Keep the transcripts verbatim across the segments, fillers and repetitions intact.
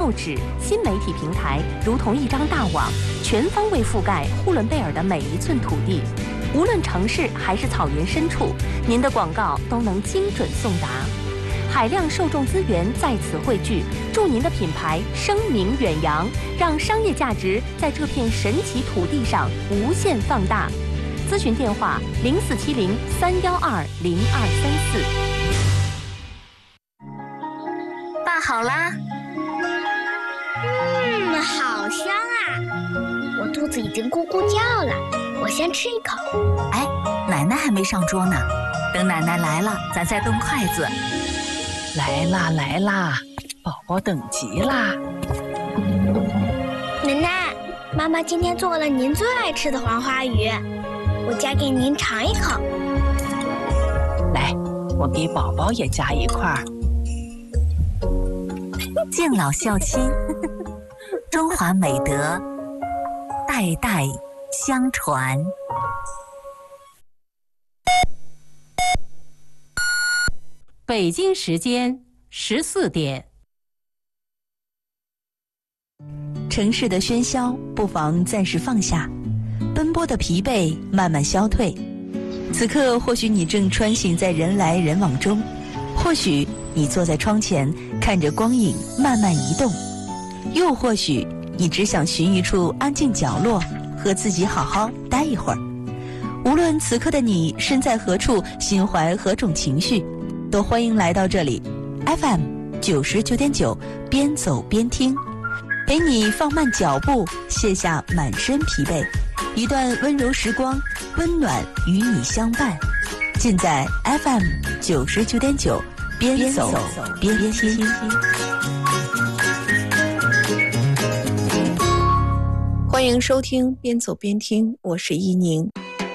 报纸、新媒体平台如同一张大网，全方位覆盖呼伦贝尔的每一寸土地。无论城市还是草原深处，您的广告都能精准送达。海量受众资源在此汇聚，助您的品牌声名远扬，让商业价值在这片神奇土地上无限放大。咨询电话：零四七零三幺二零二三四。 拌好啦。 嗯，好香啊！我肚子已经咕咕叫了，我先吃一口。 哎，奶奶还没上桌呢，等奶奶来了，咱再动筷子。 来啦来啦，宝宝等急啦！ 奶奶，妈妈今天做了您最爱吃的黄花鱼，我夹给您尝一口。 来，我给宝宝也夹一块儿。 敬老孝亲，中华美德代代相传。 北京时间十四点。 城市的喧嚣不妨暂时放下，奔波的疲惫慢慢消退。此刻或许你正穿行在人来人往中，或许你坐在窗前看着光影慢慢移动，又或许你只想寻一处安静角落，和自己好好待一会儿。无论此刻的你身在何处，心怀何种情绪，都欢迎来到这里 F M 九十九点九，边走边听，陪你放慢脚步，卸下满身疲惫，一段温柔时光，温暖与你相伴。尽在 F M 九十九点九，边走边听。 欢迎收听边走边听，我是依宁。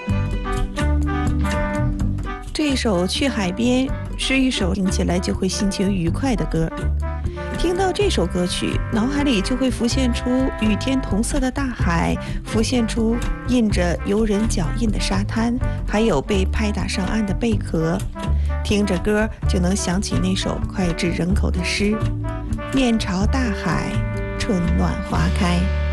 这一首《去海边》是一首听起来就会心情愉快的歌。听到这首歌曲，脑海里就会浮现出与天同色的大海，浮现出印着游人脚印的沙滩，还有被拍打上岸的贝壳。听着歌就能想起那首脍炙人口的诗：面朝大海，春暖花开。